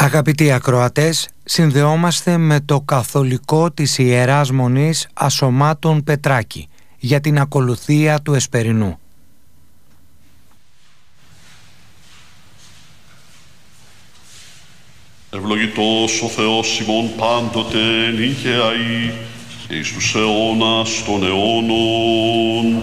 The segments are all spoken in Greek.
Αγαπητοί ακροατές, συνδεόμαστε με το καθολικό της Ιεράς Μονής Ασωμάτων Πετράκη για την ακολουθία του Εσπερινού. Ευλογητός ο Θεός ημών πάντοτε νύχαια ή και εις τους αιώνας των αιώνων.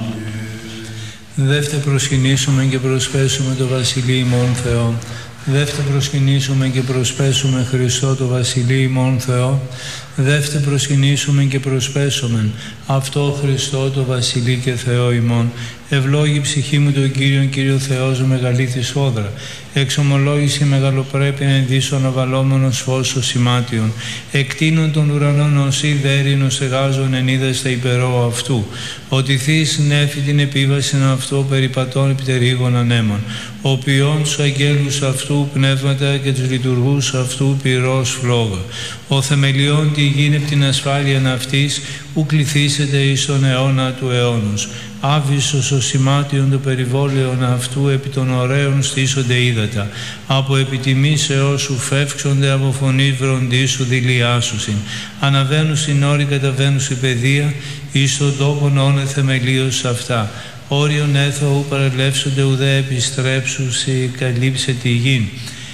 Δεύτε προσκυνήσουμε και προσπέσουμε το Βασιλείο ημών Θεό. Δεύτε προσκυνήσουμε και προσπέσουμε Χριστό το Βασιλείο ημών Θεό. Δεύτε προσκυνήσουμε και προσπέσουμε αυτό Χριστό το Βασιλείο και Θεό ημών. Ευλόγη ψυχή μου τον Κύριον, Κύριο Θεός μου μεγαλήθη σόδρα. Εξομολόγηση μεγαλοπρέπεια ενδύσσον αβαλόμενος φως σημάτιον. Εκτείνων των ουρανών οσί δέρινο στεγάζων ενίδεστα υπερώ αυτού. Ότι θείς νέφη την επίβαση αυτό περιπατών επιτερίγων ανέμων. Ο ποιόν τους αγγέλους αυτού πνεύματα και τους λειτουργούς αυτού πυρός φλόγα. Ο θεμελιών τη γη από την ασφάλεια αυτής που κληθήσετε εις τον αιώνα του αιώνος. Άβυσσος ο σημάτιον το περιβόλαιον αυτού επί των ωραίων στήσονται ύδατα. Από επιτιμής έως σου φεύξονται από φωνής βροντίσου δηλιάσουσιν. Αναβαίνουν στην όρη καταβαίνουν στην παιδεία εις τον τόπον όνε θεμελίως αυτά. Όριον έθω παρελεύσονται ουδέ επιστρέψουσι καλύψε τη γη.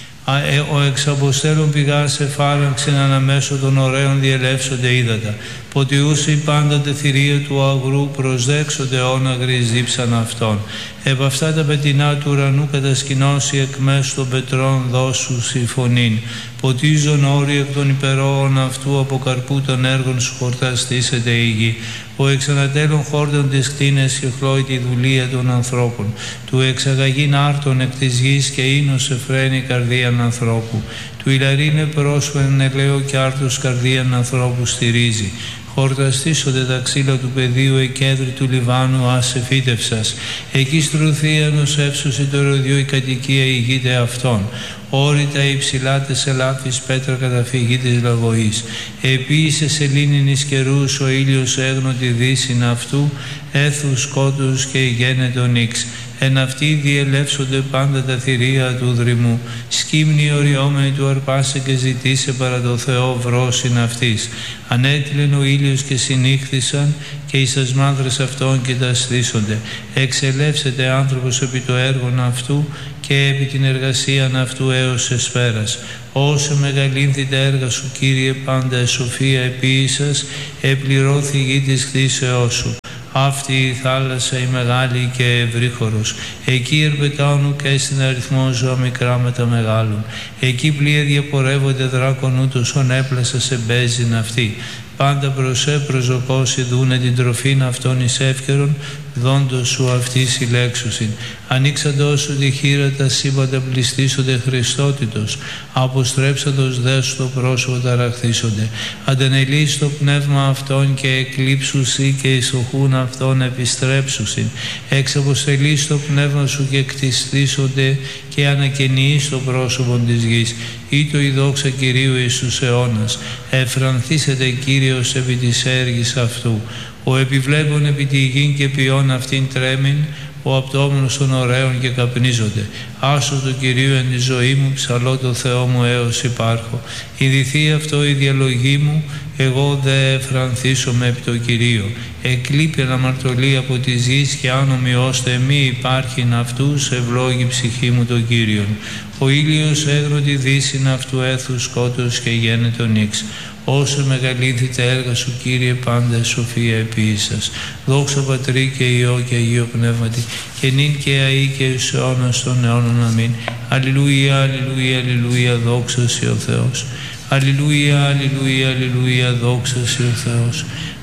Ο εξαποστέλων πηγάς εφάραξεν αναμέσω των ωραίων διελεύσονται ύδατα. Ποτιούσε πάντα τα θηρία του αγρού προσδέξονται όναγρης δίψαν αυτών. Επ' αυτά τα πετεινά του ουρανού κατασκηνώσει εκ μέσω των πετρών δώσου συμφωνήν. Ποτίζον όροι εκ των υπερόων αυτού από καρπού των έργων σου χορταστήσεται η γη. Ο εξανατέλων χόρτων της κτίνες και χλώει τη δουλεία των ανθρώπων. Του εξαγαγήν άρτων εκ της γης και ίνος εφραίνει καρδίαν ανθρώπου. Του ηλαρίνε πρόσφερν ελαίο και άρτος καρδίαν ανθρώπου στηρίζει. Χορταστήσονται τα ξύλα του πεδίου εκέδρη του Λιβάνου άσε φύτευσας. Εκεί στρουθίανος εύσωση το ροδιό η κατοικία ηγείται αυτών. Όρητα υψηλά τες ελάφης πέτρα καταφυγή της λαγωής. Επίσης σελήνινης καιρούς ο ήλιος έγνω τη δύσιν αυτού, έθους σκότους και γένετο νύξ. Εν αυτοί διελεύσονται πάντα τα θηρία του δρυμού. Σκύμνη οριόμενη του αρπάσε και ζητήσε παρά το Θεό βρόσιν αυτής. Ανέτειλεν ο ήλιος και συνήχθησαν και εις τας μάνδρες αυτών και τα στήσονται. Εξελεύσεται άνθρωπος επί το έργον αυτού και επί την εργασίαν αυτού έως εσπέρας. Όσο μεγαλύνθη τα έργα σου Κύριε πάντα σοφία επίησας, επληρώθη η γη της χτίσεώς σου. Αυτή η θάλασσα η μεγάλη και ευρύχωρος. Εκεί ερπετάουν και στην αριθμό ζώα μικρά με τα μεγάλων. Εκεί πλοία διαπορεύονται δράκων ούτως ον έπλασα σε μπέζιν αυτή. Πάντα προσέ προζωκώσει δούνε την τροφήν αυτών εις εύκαιρον, δόντος σου αυτή συλλέξουσιν. Ανοίξαντος σου τη χείρα τα σύμπαντα πληστήσονται Χριστότητος, αποστρέψαντος δε σου το πρόσωπο ταραχθήσονται. Αντανελείς το πνεύμα αυτών και εκλείψουσι και εισοχούν αυτών επιστρέψουσιν. Εξαποστελείς το πνεύμα σου και κτιστήσονται και ανακαινείς το πρόσωπο της γης. Ήτο η δόξα Κυρίου εις τους αιώνας. Εφρανθήσετε Κύριος επί της έργης αυτού. Ο επιβλέπων επί τη γην και ποιόν αυτήν τρέμην, ο απτόμενος των ωραίων και καπνίζονται. Άσο το Κυρίου εν τη ζωή μου, ψαλώ το Θεό μου έως υπάρχω. Ιδηθεί αυτό η διαλογή μου, εγώ δε εφρανθήσομαι επί το Κυρίο. Εκλείπει αναμαρτωλή από τη γης και άνομοι ώστε μη υπάρχειν αυτούς, ευλόγη ψυχή μου το Κύριον. Ο ήλιος έγνω τη δύσιν αυτού έθους σκότος και γένετο νύξ. Όσο μεγαλύνθη τα έργα σου Κύριε πάντα σοφία επίησας. Δόξα Πατρί και Υιό και Αγίο Πνεύματι και νυν και αεί και εις αιώνας των αιώνων αμήν. Αλληλούια, αλληλούια, αλληλούια, δόξα σοι ο Θεός. Αλληλούια, αλληλούια, αλληλούια, δόξα σοι ο Θεός.